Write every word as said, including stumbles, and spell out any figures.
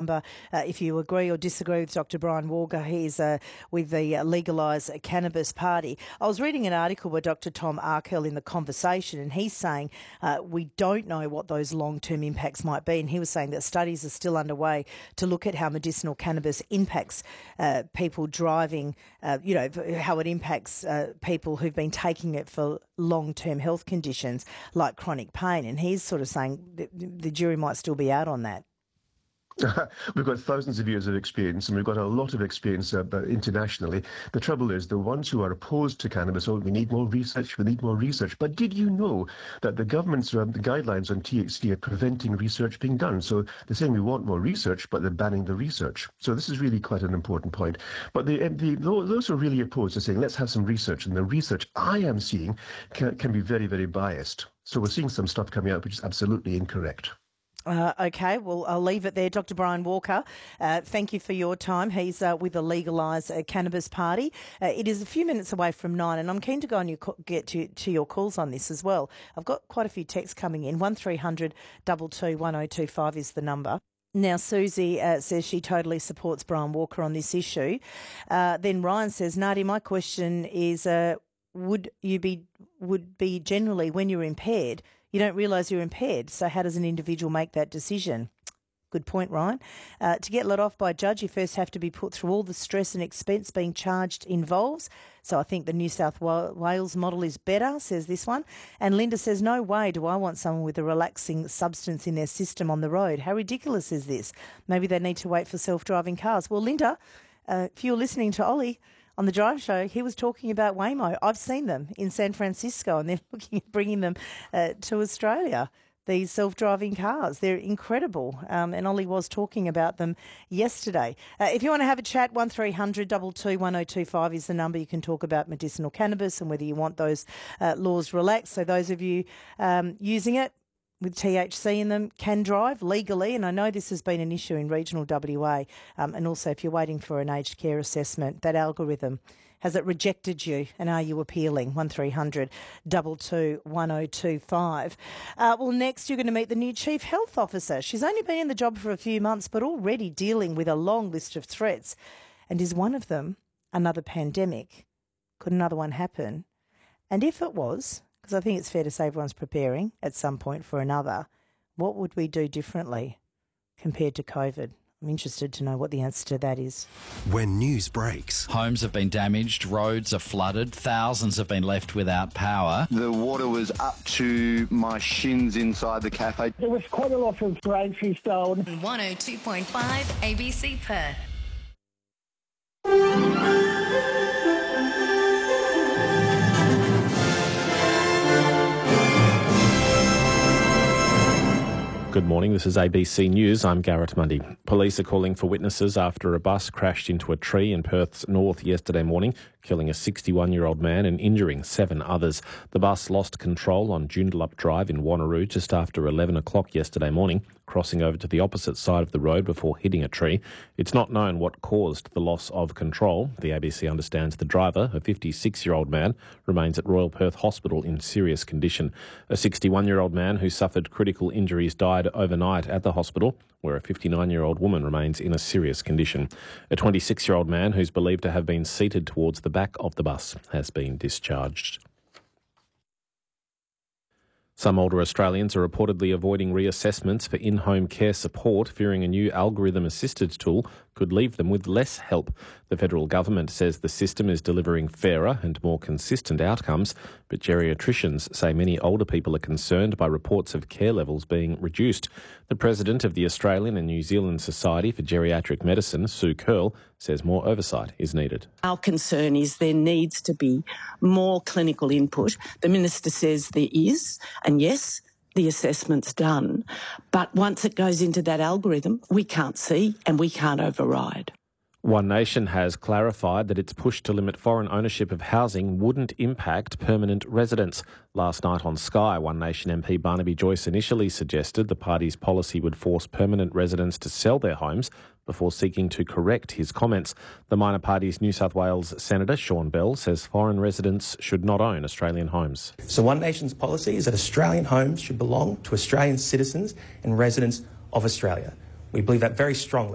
number uh, if you agree or disagree with Doctor Brian Walker. He's uh, with the uh, Legalise Cannabis Party. I was reading an article where Doctor Tom Arkell in The Conversation, and he's saying uh, we don't know what those long-term impacts might be, and he was saying that studies are still underway to look at how medicinal cannabis impacts uh, people driving, uh, you know, how it impacts uh, people who've been taking it for long-term health conditions like chronic pain. And he's sort of saying the, the jury might still be out on that. We've got thousands of years of experience, and we've got a lot of experience uh, internationally. The trouble is, the ones who are opposed to cannabis, oh, we need more research, we need more research. But did you know that the government's um, the guidelines on T H C are preventing research being done? So they're saying we want more research, but they're banning the research. So this is really quite an important point. But the, the, those who are really opposed are saying, let's have some research. And the research I am seeing can, can be very, very biased. So we're seeing some stuff coming out which is absolutely incorrect. Uh, okay, well, I'll leave it there. Doctor Brian Walker, uh, thank you for your time. He's uh, with the Legalise uh, Cannabis Party. Uh, it is a few minutes away from nine, and I'm keen to go and you co- get to, to your calls on this as well. I've got quite a few texts coming in. one three hundred two two one oh two five is the number. Now, Susie uh, says she totally supports Brian Walker on this issue. Uh, then Ryan says, Nadi, my question is, uh, would you be would be generally when you're impaired, you don't realise you're impaired. So how does an individual make that decision? Good point, Ryan. Uh, to get let off by a judge, you first have to be put through all the stress and expense being charged involves. So I think the New South Wales model is better, says this one. And Linda says, no way do I want someone with a relaxing substance in their system on the road. How ridiculous is this? Maybe they need to wait for self-driving cars. Well, Linda, uh, if you're listening to Ollie on the Drive Show, he was talking about Waymo. I've seen them in San Francisco, and they're looking at bringing them uh, to Australia, these self-driving cars. They're incredible, um, and Ollie was talking about them yesterday. Uh, if you want to have a chat, one three hundred two two one oh two five is the number. You can talk about medicinal cannabis and whether you want those uh, laws relaxed. So those of you um, using it with T H C in them can drive legally, and I know this has been an issue in regional W A, um, and also if you're waiting for an aged care assessment, that algorithm, has it rejected you, and are you appealing? one three hundred two two one oh two five. Uh, well, next you're going to meet the new Chief Health Officer. She's only been in the job for a few months, but already dealing with a long list of threats, and is one of them another pandemic? Could another one happen? And if it was, because I think it's fair to say everyone's preparing at some point for another, what would we do differently compared to COVID? I'm interested to know what the answer to that is. When news breaks. Homes have been damaged, roads are flooded, thousands have been left without power. The water was up to my shins inside the cafe. There was quite a lot of groceries stolen. one oh two point five A B C Perth. Good morning, this is A B C News. I'm Garrett Mundy. Police are calling for witnesses after a bus crashed into a tree in Perth's north yesterday morning, killing a sixty-one-year-old man and injuring seven others. The bus lost control on Joondalup Drive in Wanneroo just after eleven o'clock yesterday morning, crossing over to the opposite side of the road before hitting a tree. It's not known what caused the loss of control. The A B C understands the driver, a fifty-six-year-old man, remains at Royal Perth Hospital in serious condition. A sixty-one-year-old man who suffered critical injuries died overnight at the hospital, where a fifty-nine-year-old woman remains in a serious condition. A twenty-six-year-old man who's believed to have been seated towards the back of the bus has been discharged. Some older Australians are reportedly avoiding reassessments for in-home care support, fearing a new algorithm-assisted tool could leave them with less help. The federal government says the system is delivering fairer and more consistent outcomes, but geriatricians say many older people are concerned by reports of care levels being reduced. The president of the Australian and New Zealand Society for Geriatric Medicine, Sue Curl, says more oversight is needed. Our concern is there needs to be more clinical input. The minister says there is, and yes, the assessment's done. But once it goes into that algorithm, we can't see and we can't override. One Nation has clarified that its push to limit foreign ownership of housing wouldn't impact permanent residents. Last night on Sky, One Nation M P Barnaby Joyce initially suggested the party's policy would force permanent residents to sell their homes before seeking to correct his comments. The minor party's New South Wales Senator Sean Bell says foreign residents should not own Australian homes. So One Nation's policy is that Australian homes should belong to Australian citizens and residents of Australia. We believe that very strongly.